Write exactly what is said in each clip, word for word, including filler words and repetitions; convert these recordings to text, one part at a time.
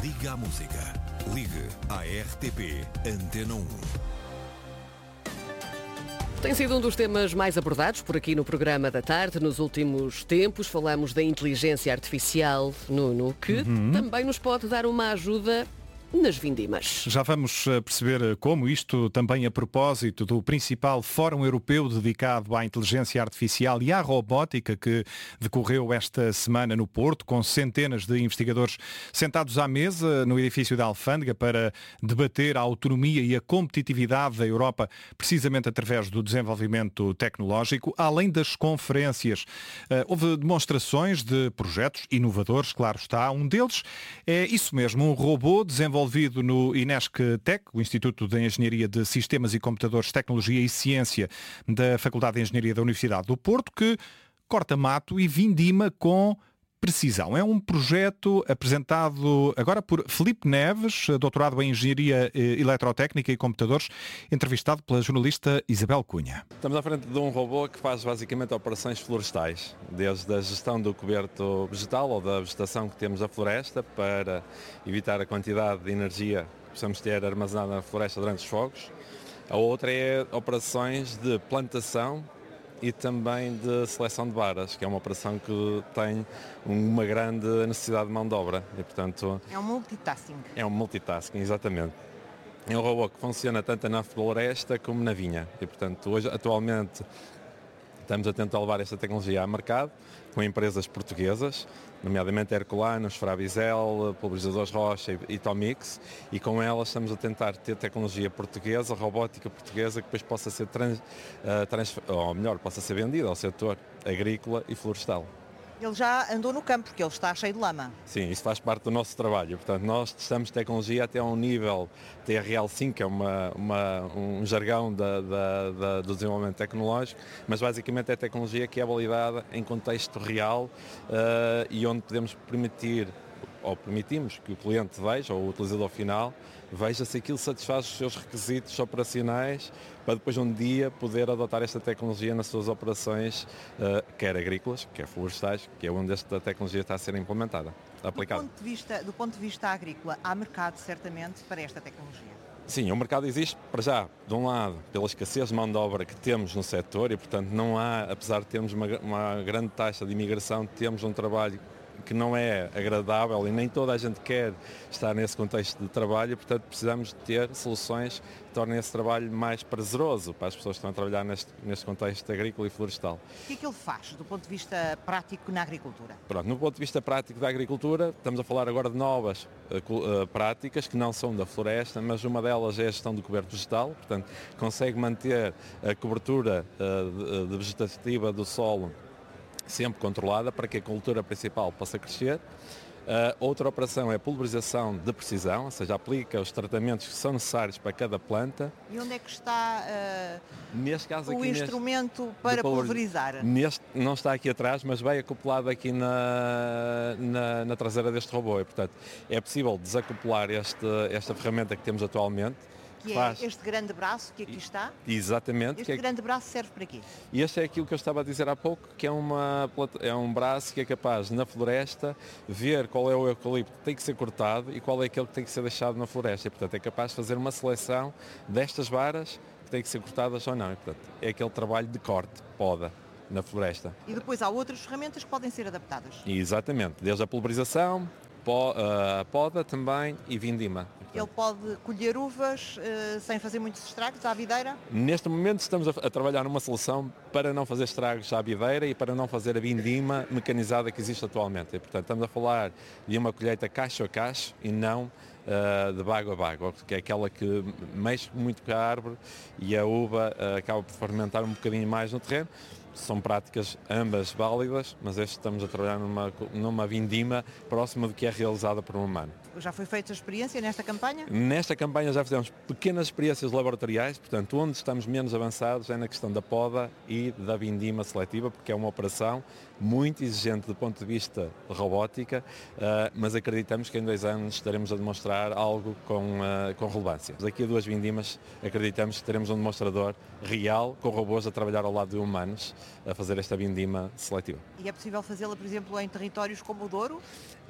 Liga à música. Ligue à R T P Antena um. Tem sido um dos temas mais abordados por aqui no programa da tarde. Nos últimos tempos falamos da inteligência artificial, Nuno, que uhum. também nos pode dar uma ajuda nas vindimas. Já vamos perceber como isto também a propósito do principal Fórum Europeu dedicado à inteligência artificial e à robótica que decorreu esta semana no Porto, com centenas de investigadores sentados à mesa no edifício da Alfândega para debater a autonomia e a competitividade da Europa, precisamente através do desenvolvimento tecnológico. Além das conferências, houve demonstrações de projetos inovadores, claro está. Um deles é isso mesmo, um robô desenvolvido Desenvolvido no INESC-Tec, o Instituto de Engenharia de Sistemas e Computadores, Tecnologia e Ciência da Faculdade de Engenharia da Universidade do Porto, que corta mato e vindima com precisão. É um projeto apresentado agora por Filipe Neves, doutorado em Engenharia Eletrotécnica e Computadores, entrevistado pela jornalista Isabel Cunha. Estamos à frente de um robô que faz basicamente operações florestais, desde a gestão do coberto vegetal ou da vegetação que temos na floresta para evitar a quantidade de energia que possamos ter armazenada na floresta durante os fogos. A outra é operações de plantação e também de seleção de varas, que é uma operação que tem uma grande necessidade de mão de obra. E, portanto, é um multitasking. É um multitasking, exatamente. É um robô que funciona tanto na floresta como na vinha. E, portanto, hoje, atualmente, estamos a tentar levar esta tecnologia ao mercado com empresas portuguesas, nomeadamente Herculanos, Frabizel, Pulverizadores Rocha e Tomix, e com elas estamos a tentar ter tecnologia portuguesa, robótica portuguesa, que depois possa ser, trans, uh, trans, ou melhor, possa ser vendida ao setor agrícola e florestal. Ele já andou no campo, porque ele está cheio de lama. Sim, isso faz parte do nosso trabalho. Portanto, nós testamos tecnologia até a um nível T R L cinco, que é uma, uma, um jargão da, da, da, do desenvolvimento tecnológico, mas basicamente é tecnologia que é validada em contexto real uh, e onde podemos permitir, ou permitimos que o cliente veja, ou o utilizador final, veja se aquilo satisfaz os seus requisitos operacionais para depois um dia poder adotar esta tecnologia nas suas operações, uh, quer agrícolas, quer florestais, que é onde esta tecnologia está a ser implementada, aplicada. Do ponto de vista, do ponto de vista agrícola, há mercado certamente para esta tecnologia? Sim, o mercado existe, para já, de um lado, pela escassez de mão de obra que temos no setor e, portanto, não há, apesar de termos uma, uma grande taxa de imigração, temos um trabalho que não é agradável e nem toda a gente quer estar nesse contexto de trabalho, e, portanto, precisamos de ter soluções que tornem esse trabalho mais prazeroso para as pessoas que estão a trabalhar neste, neste contexto agrícola e florestal. O que é que ele faz do ponto de vista prático na agricultura? Pronto, no ponto de vista prático da agricultura, estamos a falar agora de novas uh, uh, práticas que não são da floresta, mas uma delas é a gestão do coberto vegetal, portanto, consegue manter a cobertura uh, de, de vegetativa do solo sempre controlada para que a cultura principal possa crescer. Uh, outra operação é a pulverização de precisão, ou seja, aplica os tratamentos que são necessários para cada planta. E onde é que está uh, neste caso o aqui, instrumento neste, para pulverizar? Neste, não está aqui atrás, mas vai acoplado aqui na, na, na traseira deste robô. E, portanto, é possível desacoplar este, esta ferramenta que temos atualmente. Que faz... é este grande braço que aqui está? Exatamente. Este que é... grande braço serve para quê? E este é aquilo que eu estava a dizer há pouco, que é, uma, é um braço que é capaz, na floresta, ver qual é o eucalipto que tem que ser cortado e qual é aquele que tem que ser deixado na floresta. E, portanto, é capaz de fazer uma seleção destas varas que têm que ser cortadas ou não. E, portanto, é aquele trabalho de corte, poda, na floresta. E depois há outras ferramentas que podem ser adaptadas? Exatamente. Desde a pulverização, a poda também e vindima. Ele pode colher uvas uh, sem fazer muitos estragos à videira? Neste momento estamos a, a trabalhar numa solução para não fazer estragos à videira e para não fazer a vindima mecanizada que existe atualmente. E, portanto, estamos a falar de uma colheita cacho a cacho e não uh, de bago a bago, que é aquela que mexe muito com a árvore e a uva uh, acaba por fermentar um bocadinho mais no terreno. São práticas ambas válidas, mas este estamos a trabalhar numa, numa vindima próxima do que é realizada por um humano. Já foi feita a experiência nesta campanha? Nesta campanha já fizemos pequenas experiências laboratoriais, portanto, onde estamos menos avançados é na questão da poda e da vindima seletiva, porque é uma operação muito exigente do ponto de vista de robótica, uh, mas acreditamos que em dois anos estaremos a demonstrar algo com, uh, com relevância. Daqui a duas vindimas acreditamos que teremos um demonstrador real com robôs a trabalhar ao lado de humanos a fazer esta vindima seletiva. E é possível fazê-la, por exemplo, em territórios como o Douro?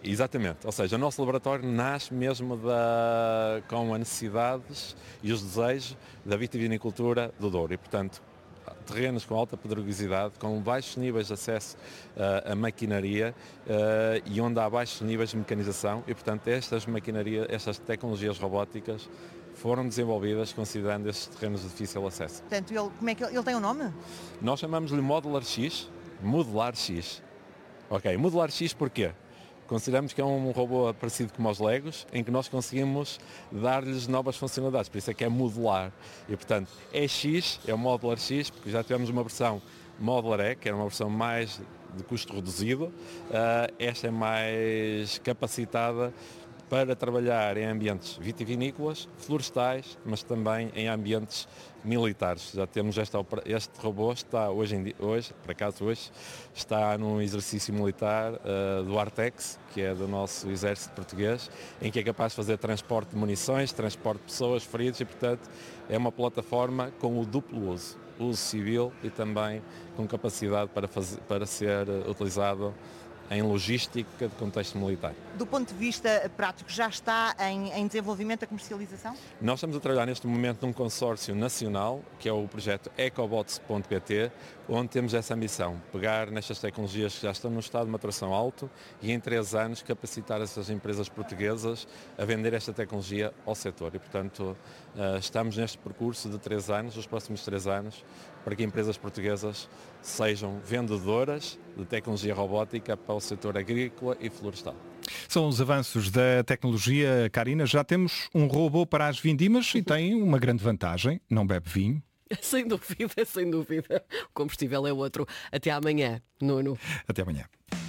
Exatamente, ou seja, o nosso laboratório nasce mesmo da, com as necessidades e os desejos da vitivinicultura do Douro e, portanto, terrenos com alta pedregosidade, com baixos níveis de acesso uh, a maquinaria uh, e onde há baixos níveis de mecanização e, portanto, estas maquinarias, estas tecnologias robóticas foram desenvolvidas considerando estes terrenos de difícil acesso. Portanto, ele, como é que ele, ele tem um nome? Nós chamamos-lhe Modular X, Modular X. Ok, Modular X porquê? Consideramos que é um robô parecido com os Legos, em que nós conseguimos dar-lhes novas funcionalidades, por isso é que é modular. E, portanto, é X, é o Modular X, porque já tivemos uma versão Modular E, que era uma versão mais de custo reduzido. Uh, esta é mais capacitada para trabalhar em ambientes vitivinícolas, florestais, mas também em ambientes militares. Já temos esta, este robô, está hoje, em dia, hoje, por acaso hoje, está num exercício militar uh, do Artex, que é do nosso exército português, em que é capaz de fazer transporte de munições, transporte de pessoas feridas e, portanto, é uma plataforma com o duplo uso, uso civil e também com capacidade para, fazer, para ser utilizado em logística de contexto militar. Do ponto de vista prático, já está em, em desenvolvimento a comercialização? Nós estamos a trabalhar neste momento num consórcio nacional, que é o projeto ecobots ponto pt, onde temos essa ambição, pegar nestas tecnologias que já estão no estado de maturação alto e em três anos capacitar essas empresas portuguesas a vender esta tecnologia ao setor. E, portanto, estamos neste percurso de três anos, os próximos três anos, para que empresas portuguesas sejam vendedoras de tecnologia robótica para o setor agrícola e florestal. São os avanços da tecnologia, Karina. Já temos um robô para as vindimas e tem uma grande vantagem, não bebe vinho. Sem dúvida, sem dúvida. O combustível é outro. Até amanhã, Nuno. Até amanhã.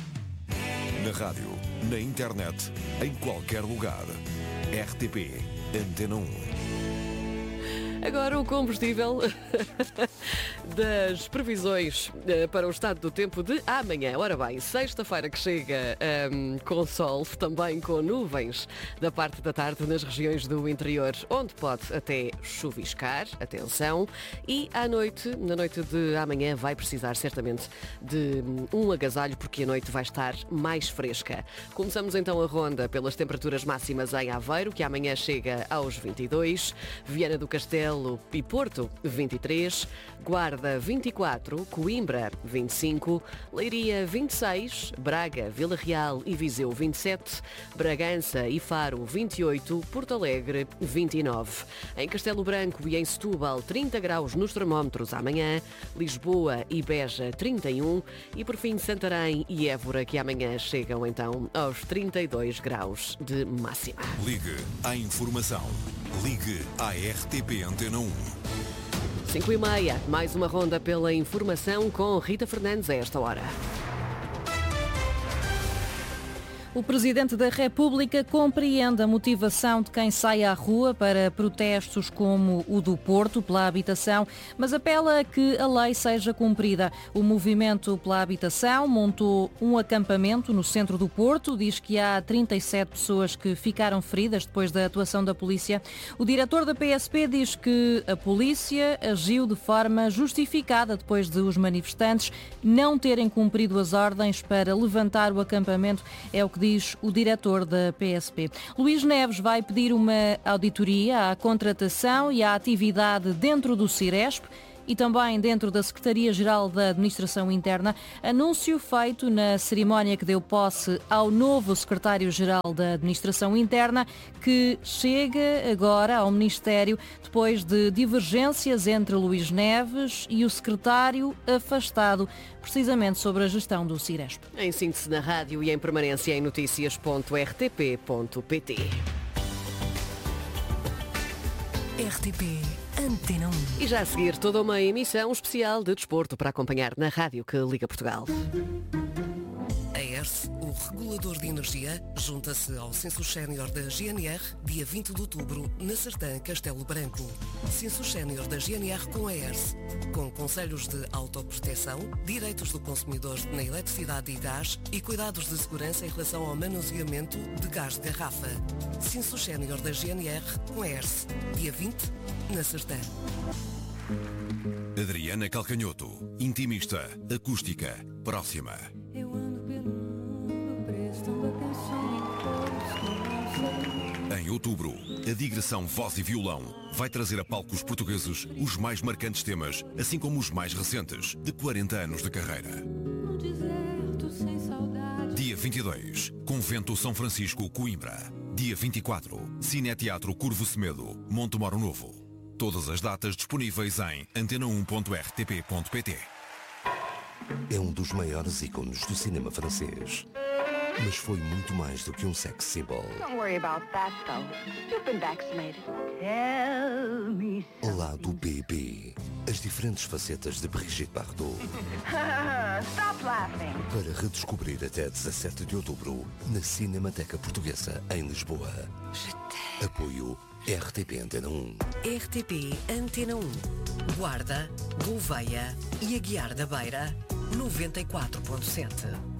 Na rádio, na internet, em qualquer lugar. R T P, Antena um. Agora o combustível das previsões para o estado do tempo de amanhã. Ora bem, sexta-feira que chega um, com sol, também com nuvens da parte da tarde nas regiões do interior, onde pode até chuviscar, atenção, e à noite, na noite de amanhã, vai precisar certamente de um agasalho, porque a noite vai estar mais fresca. Começamos então a ronda pelas temperaturas máximas em Aveiro, que amanhã chega aos vinte e dois, Viana do Castelo e Porto, vinte e três, Guarda, vinte e quatro, Coimbra, vinte e cinco, Leiria, vinte e seis, Braga, Vila Real e Viseu, vinte e sete, Bragança e Faro, vinte e oito, Porto Alegre, vinte e nove. Em Castelo Branco e em Setúbal, trinta graus nos termómetros amanhã, Lisboa e Beja, trinta e um e por fim Santarém e Évora, que amanhã chegam então aos trinta e dois graus de máxima. Ligue à informação. Ligue à R T P Antena um. cinco e meia, mais uma ronda pela informação com Rita Fernandes a esta hora. O Presidente da República compreende a motivação de quem sai à rua para protestos como o do Porto pela habitação, mas apela a que a lei seja cumprida. O Movimento pela Habitação montou um acampamento no centro do Porto, diz que há trinta e sete pessoas que ficaram feridas depois da atuação da polícia. O diretor da P S P diz que a polícia agiu de forma justificada depois de os manifestantes não terem cumprido as ordens para levantar o acampamento, é o que diz diz o diretor da P S P. Luís Neves vai pedir uma auditoria à contratação e à atividade dentro do Ciresp e também dentro da Secretaria-Geral da Administração Interna, anúncio feito na cerimónia que deu posse ao novo Secretário-Geral da Administração Interna, que chega agora ao Ministério depois de divergências entre Luís Neves e o secretário afastado, precisamente sobre a gestão do Ciresp. Em síntese na rádio e em permanência em notícias ponto r t p ponto p t. R T P Antena um. E já a seguir toda uma emissão especial de desporto para acompanhar na rádio que liga Portugal. A E R S, o regulador de energia, junta-se ao Censo Sénior da G N R, dia vinte de outubro, na Sertã, Castelo Branco. Censo Sénior da G N R com a E R S, com conselhos de autoproteção, direitos do consumidor na eletricidade e gás e cuidados de segurança em relação ao manuseamento de gás de garrafa. Censo Sénior da G N R com a E R S, dia vinte, na Sertã. Adriana Calcanhoto, intimista, acústica, próxima. Eu ando pelo mundo, prestando atenção. Em outubro, a digressão Voz e Violão vai trazer a palcos portugueses os mais marcantes temas, assim como os mais recentes, de quarenta anos de carreira. Dia vinte e dois, Convento São Francisco, Coimbra. Dia vinte e quatro, Cineteatro Curvo Semedo, Montemoro Novo. Todas as datas disponíveis em antena um ponto r t p ponto p t. É um dos maiores ícones do cinema francês. Mas foi muito mais do que um sex symbol. Don't worry about that, though. You've been vaccinated. Tell me Ao lado B B, as diferentes facetas de Brigitte Bardot. Stop laughing. Para redescobrir até dezassete de outubro, na Cinemateca Portuguesa, em Lisboa. Apoio R T P Antena um. R T P Antena um. Guarda, Gouveia e Aguiar da Beira, noventa e quatro ponto sete.